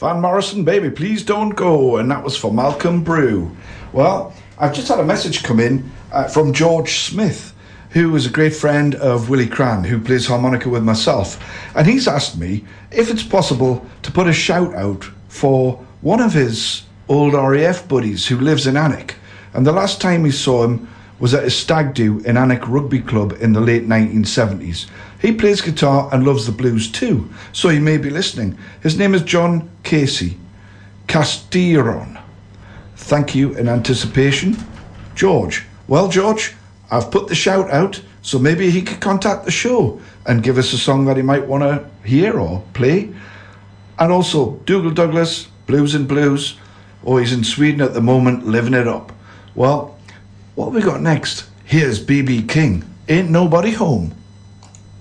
Van Morrison, Baby Please Don't Go, and that was for Malcolm Brew. Well, I've just had a message come in from George Smith, who is a great friend of Willie Cran, who plays harmonica with myself, and he's asked me if it's possible to put a shout out for one of his old RAF buddies who lives in Alnwick, and the last time he saw him was at a stag do in Alnwick Rugby Club in the late 1970s. He plays guitar and loves the blues too, so he may be listening. His name is John Casey Castillon. Thank you in anticipation, George. Well, George, I've put the shout out, so maybe he could contact the show and give us a song that he might want to hear or play. And also, Dougal Douglas, Blues and Blues. Oh, he's in Sweden at the moment, living it up. Well, what have we got next? Here's B.B. King, Ain't Nobody Home.